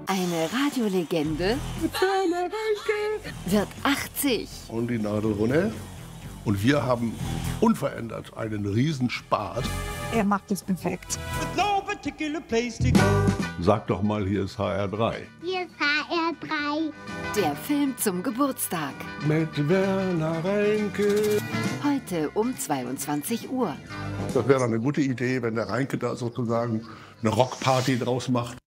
Eine Radiolegende wird 80. Und die Nadel runter. Und wir haben unverändert einen Riesenspaß. Er macht es perfekt. Sag doch mal, hier ist HR3. Hier ist HR3. Der Film zum Geburtstag. Mit Werner Reinke. Heute um 22 Uhr. Das wäre doch eine gute Idee, wenn der Reinke da sozusagen eine Rockparty draus macht.